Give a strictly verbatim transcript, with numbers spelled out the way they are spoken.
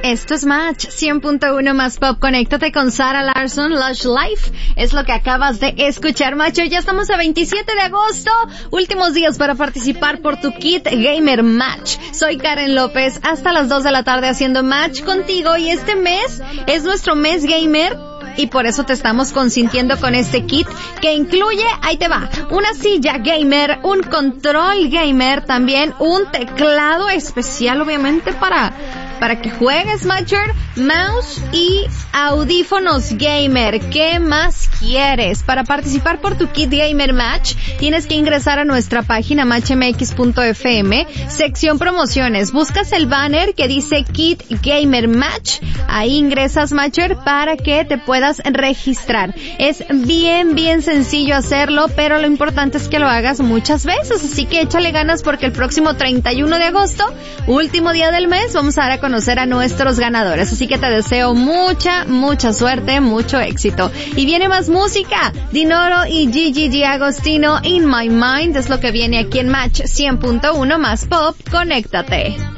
Esto es Match cien punto uno más Pop. Conéctate con Sarah Larsson, Lush Life. Es lo que acabas de escuchar, macho. Ya estamos a veintisiete de agosto. Últimos días para participar por tu kit Gamer Match. Soy Karen López. Hasta las dos de la tarde haciendo Match contigo. Y este mes es nuestro mes gamer. Y por eso te estamos consintiendo con este kit que incluye, ahí te va, una silla gamer, un control gamer, también un teclado especial, obviamente, para... para que juegues, Matcher, mouse y audífonos gamer. ¿Qué más quieres? Para participar por tu kit Gamer Match, tienes que ingresar a nuestra página match m x punto f m, sección promociones. Buscas el banner que dice Kit Gamer Match. Ahí ingresas, Matcher, para que te puedas registrar. Es bien, bien sencillo hacerlo, pero lo importante es que lo hagas muchas veces. Así que échale ganas porque el próximo treinta y uno de agosto, último día del mes, vamos a dar a conocer a nuestros ganadores. Así que te deseo mucha, mucha suerte, mucho éxito. Y viene más música. Dinoro y Gigi D'Agostino, In My Mind, es lo que viene aquí en Match cien punto uno más Pop. Conéctate.